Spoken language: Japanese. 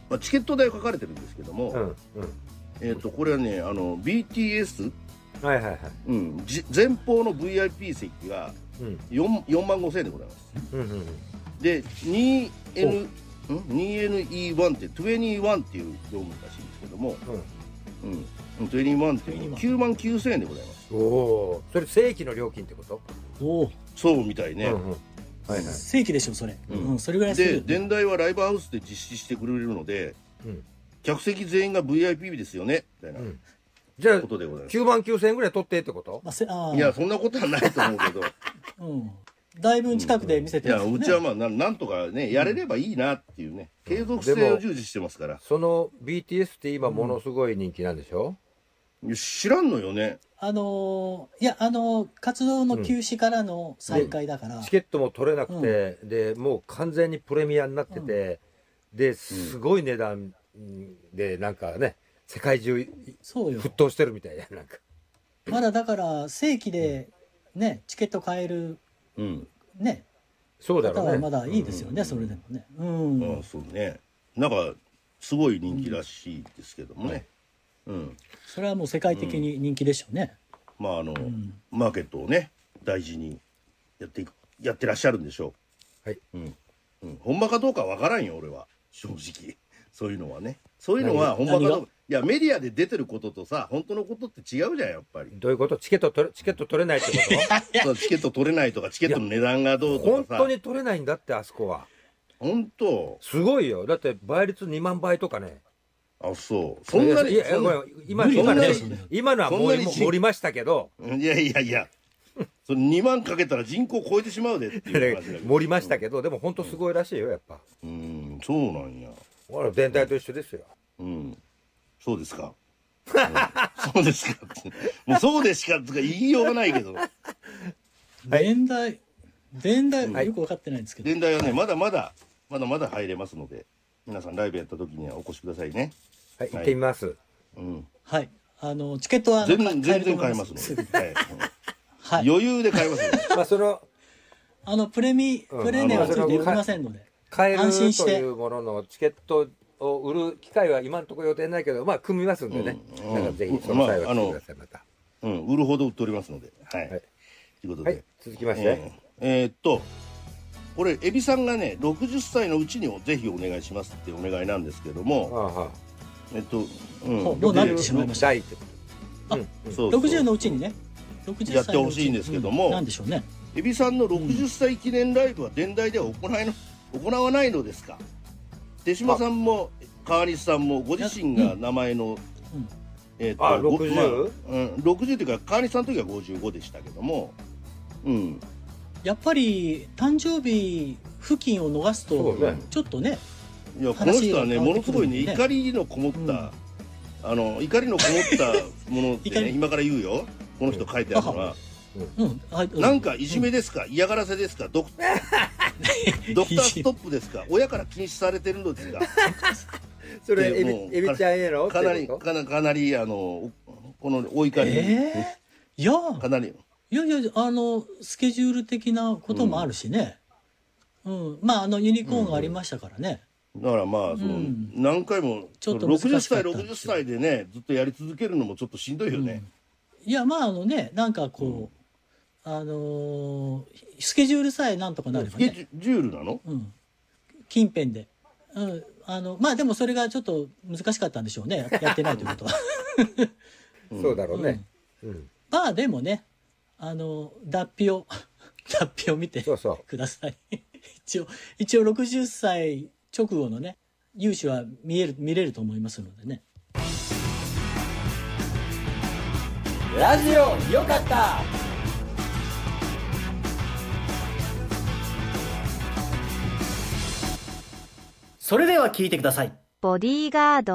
チケット代書かれてるんですけども、これはねBTS、 はいはいはい、 前方の VIP 席が4万5千円でございます、で 2NE1 って21っていう読むらしいんですけども、21っていう9万9千円でございます。 おお、それ正規の料金ってこと？ おお、そうみたいね。 正規でしょそれ。それぐらいする。 で電代はライブハウスで実施してくれるので、客席全員が VIP ですよねみたいな。 じゃあ9万9千円ぐらい取ってってこと？ いやそんなことはないと思うけど、 だいぶ近くで見せてますね。 いやうちはまあなんとかねやれればいいなっていうね、継続性を重視してますから。 その BTS って今ものすごい人気なんでしょ？ 知らんのよね。 いや活動の休止からの再開だから、 チケットも取れなくて、でもう完全にプレミアになってて、ですごい値段でなんかね世界中沸騰してるみたいな、なんかまだだから正規でねチケット買えるね、 そうだろうね、 まだいいですよね、それでもね。 そうね、なんかすごい人気らしいですけどもね。 それはもう世界的に人気でしょうね。 まあマーケットをね大事にやってらっしゃるんでしょう。はい。本場かどうかわからんよ俺は正直。そういうのはね、そういうのは本場かどうか、いやメディアで出てることとさ本当のことって違うじゃんやっぱり。 どういうこと？チケット取れないってこと？ そうチケット取れないとかチケットの値段がどうとかさ。 本当に取れないんだってあそこは。 本当。 すごいよ。だって倍率2万倍とかね。 あ、そう。そんなに。 今のは盛りましたけど。 いや。それ2万かけたら人口超えてしまうでっていう感じだけど。 盛りましたけど、でも本当すごいらしいよやっぱ。 そうなんや。 電台と一緒ですよ。 そうですか。そうですか。もうそうですかとか言いようがないけど。 電台よく分かってないんですけど。 電台はねまだまだ入れますので、皆さんライブやった時にはお越しくださいね。 はい、行ってみます。 はい、チケットは全然買えますので、余裕で買えます。 まあそのプレネはついておりませんので、 買えるというもののチケットを売る機会は今のところ予定ないけど、まあ組みますんでね。だからぜひその際は来てくださいまた。 売るほど売っておりますので、はい。ということで続きまして、 これエビさんがね60歳のうちにぜひお願いしますってお願いなんですけども、 もうなってしまいました。60のうちにねやってほしいんですけども、 なんでしょうね。 エビさんの60歳記念ライブは電台では行わないのですか。手島さんも川西さんもご自身が名前の60というか川西さんの時は55でしたけども、 やっぱり誕生日付近を逃すとちょっとね、 いやこの人はねものすごいね怒りのこもったものってね今から言うよ。この人書いてあるのはなんかいじめですか、嫌がらせですか、ドクターストップですか、親から禁止されてるのですか。 それエビちゃんへのかなりこのお怒り、 いやかなりスケジュール的なこともあるしね、まあユニコーンがありましたからね。 だからまあ何回も60歳でねずっとやり続けるのもちょっとしんどいよね。 いやまあなんかこうスケジュールさえなんとかなればね。 スケジュールなの？ 近辺で、まあでもそれがちょっと難しかったんでしょうね。やってないということは。 そうだろうね。 まあでもね脱皮を見てください。一応60歳直後のね勇姿は見れると思いますのでね。 ラジオよかった。それでは聞いてください。 ボディーガード。